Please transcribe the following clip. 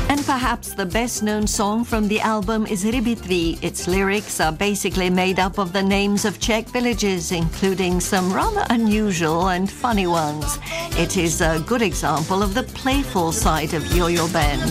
And perhaps the best-known song from the album is Rybitvi. Its lyrics are basically made up of the names of Czech villages, including some rather unusual and funny ones. It is a good example of the playful side of Yo-Yo Band.